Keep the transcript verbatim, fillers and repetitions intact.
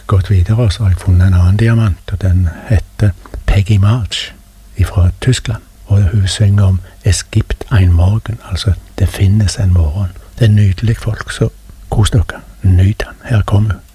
gått videre, så har jeg funnet en annen diamant, og den heter Peggy March fra Tyskland. Og hun synger om Es gibt ein Morgen, altså det finnes en morgen. Det er nydelig folk, så kos dere. Nyt den. Her kommer hun.